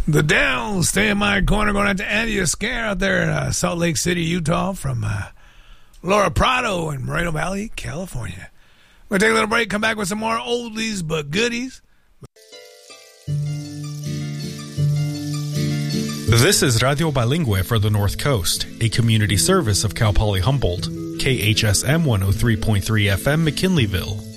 The Dell, stay in my corner, going out to Andy Escare out there in Salt Lake City, Utah, from Laura Prado in Moreno Valley, California. We're going to take a little break, come back with some more oldies but goodies. This is Radio Bilingüe for the North Coast, a community service of Cal Poly Humboldt, KHSM 103.3 FM, McKinleyville.